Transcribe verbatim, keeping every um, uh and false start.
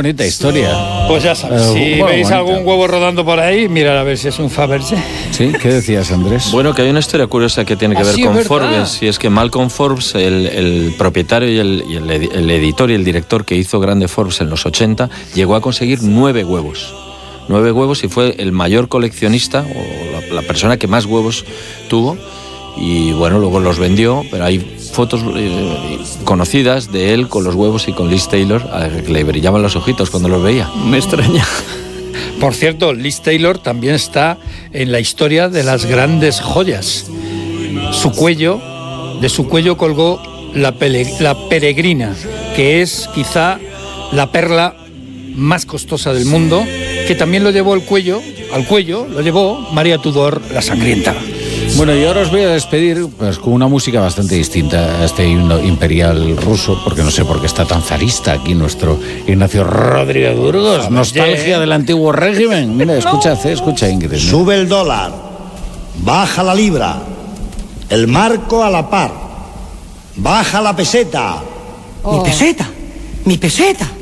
bonita historia. Pues ya sabes, Uh, si bueno, veis bonita. algún huevo rodando por ahí, mirad a ver si es un Fabergé. ¿Sí? ¿Qué decías, Andrés? Bueno, que hay una historia curiosa que tiene que Ah, ver sí, con es verdad. Forbes, y es que Malcolm Forbes, el, el propietario y, el, y el, edi- el editor y el director que hizo grande Forbes en los ochenta, llegó a conseguir nueve huevos. Nueve huevos y fue el mayor coleccionista, o la, la persona que más huevos tuvo, y bueno, luego los vendió, pero hay fotos eh, conocidas de él con los huevos y con Liz Taylor, a la que le brillaban los ojitos cuando los veía. Me extraña. Por cierto, Liz Taylor también está en la historia de las grandes joyas. Su cuello, de su cuello colgó la, pele- la peregrina, que es quizá la perla más costosa del mundo, que también lo llevó al cuello, al cuello lo llevó María Tudor la Sangrienta. Bueno, y ahora os voy a despedir pues, con una música bastante distinta a este himno imperial ruso, porque no sé por qué está tan zarista aquí nuestro Ignacio Rodríguez Burgos. Nostalgia del antiguo régimen. Mira, escucha, eh, escucha, Ingrid. ¿no? Sube el dólar, baja la libra, el marco a la par, baja la peseta. Mi peseta, mi peseta.